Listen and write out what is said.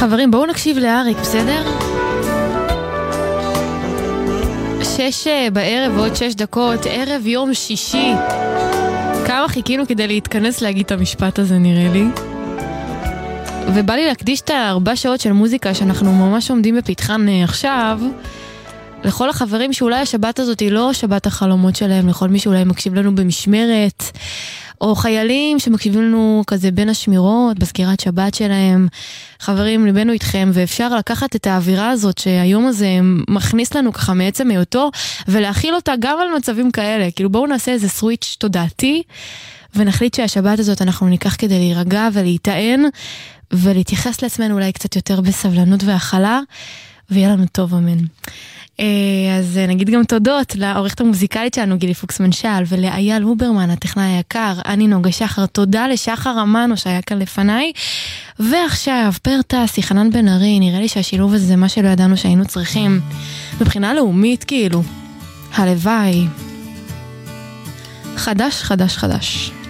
חברים, בואו נקשיב לאריק, בסדר? 6 בערב ועוד 6 דקות, ערב יום שישי. כמה חיכינו כדי להתכנס להגיד את המשפט הזה, נראה לי. ובא לי להקדיש את 4 שעות של מוזיקה שאנחנו ממש עומדים בפתחן עכשיו, לכל החברים שאולי השבת הזאת היא לא שבת החלומות שלהם, לכל מי שאולי מקשיב לנו במשמרת, או חיילים שמקשיבים לנו כזה בין השמירות, בסגירת שבת שלהם. חברים, ליבנו איתכם, ואפשר לקחת את האווירה הזאת שהיום הזה מכניס לנו ככה מעצם היותו, ולהכיל אותה גם על מצבים כאלה. כאילו בואו נעשה איזה סוויץ' תודעתי, ונחליט שהשבת הזאת אנחנו ניקח כדי להירגע ולהיטען, ולהתייחס לעצמנו אולי קצת יותר בסבלנות והכלה, ויהיה לנו טוב, אמן. אז נגיד גם תודות לעורכת המוזיקלית שלנו גילי פוקס מנשל ולאייל הוברמן הטכנאי היקר, אני נוגה שחר, תודה לשחר אמנו שהיה כאן לפניי. ועכשיו פרטס, חנן בן ארי, נראה לי שהשילוב הזה זה מה שלא ידענו שהיינו צריכים מבחינה לאומית, כאילו הלוואי. חדש חדש חדש.